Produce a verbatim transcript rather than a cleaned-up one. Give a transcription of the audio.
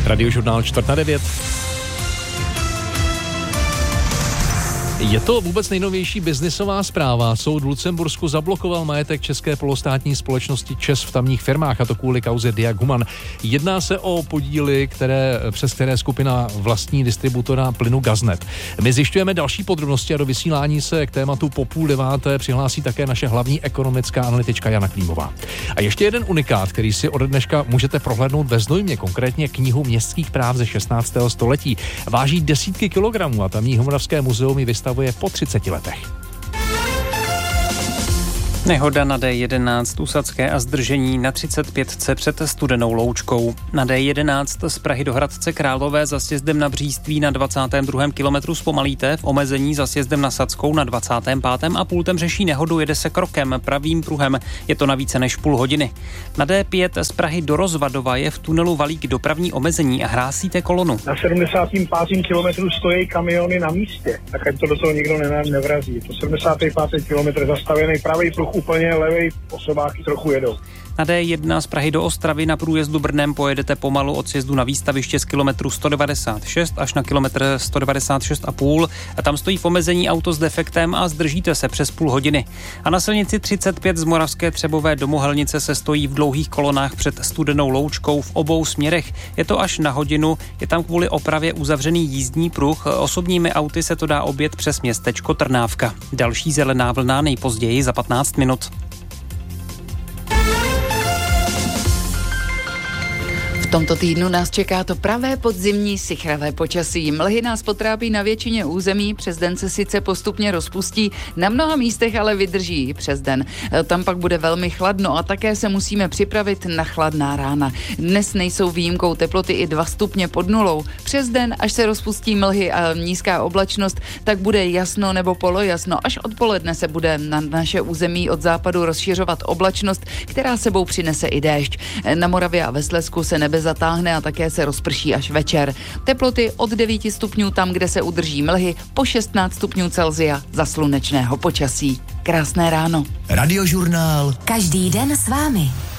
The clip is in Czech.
Radiožurnál čtvrt na devět. Je to vůbec nejnovější biznisová zpráva. Soud v Lucembursku zablokoval majetek české polostátní společnosti ČEZ v tamních firmách, a to kvůli kauze Diag Human. Jedná se o podíly, které, přes které skupina vlastní distributora plynu Gaznet. My zjišťujeme další podrobnosti a do vysílání se k tématu po půl deváté přihlásí také naše hlavní ekonomická analytička Jana Klímová. A ještě jeden unikát, který si ode dneška můžete prohlédnout ve Znojmě, konkrétně knihu městských práv ze šestnáctého století. Váží desítky kilogramů a tamní Homoravské muzeum ji vystavuje po třiceti letech. Nehoda na D jedenáct u Sadské a zdržení na třicet pětce před Studenou Loučkou. Na D jedenáct z Prahy do Hradce Králové za sjezdem na Bříství na dvacátém druhém kilometru zpomalíte, v omezení za sjezdem na Sadskou na dvacátém pátém a půltem řeší nehodu, jede se krokem, pravým pruhem, je to na více než půl hodiny. Na D pět z Prahy do Rozvadova je v tunelu Valík dopravní omezení a hrásíte kolonu. Na sedmdesátém pátém kilometru stojí kamiony na místě, tak ať to do toho nikdo nevrazí. To sedmdesátý pátý kilometr zastavený, pravý pruh úplně, levej osobáky trochu jedou. Na D jedna z Prahy do Ostravy na průjezdu Brnem pojedete pomalu od sjezdu na výstaviště z kilometru sto devadesát šest až na kilometr sto devadesát šest a půl. A tam stojí v omezení auto s defektem a zdržíte se přes půl hodiny. A na silnici třicet pět z Moravské Třebové do Mohelnice se stojí v dlouhých kolonách před Studenou Loučkou v obou směrech. Je to až na hodinu, je tam kvůli opravě uzavřený jízdní pruh. Osobními auty se to dá objet přes městečko Trnávka. Další zelená vlna nejpozději za patnáct minut. V tomto týdnu nás čeká to pravé podzimní sichravé počasí. Mlhy nás potrápí na většině území, přes den se sice postupně rozpustí, na mnoha místech ale vydrží i přes den. Tam pak bude velmi chladno a také se musíme připravit na chladná rána. Dnes nejsou výjimkou teploty i dva stupně pod nulou. Přes den, až se rozpustí mlhy a nízká oblačnost, tak bude jasno nebo polojasno. Až odpoledne se bude na naše území od západu rozšiřovat oblačnost, která sebou přinese i déšť. Na Moravě a ve Slezsku se nebe zatáhne a také se rozprší až večer. Teploty od devíti stupňů tam, kde se udrží mlhy, po šestnáct stupňů Celsia za slunečného počasí. Krásné ráno. Radiožurnál. Každý den s vámi.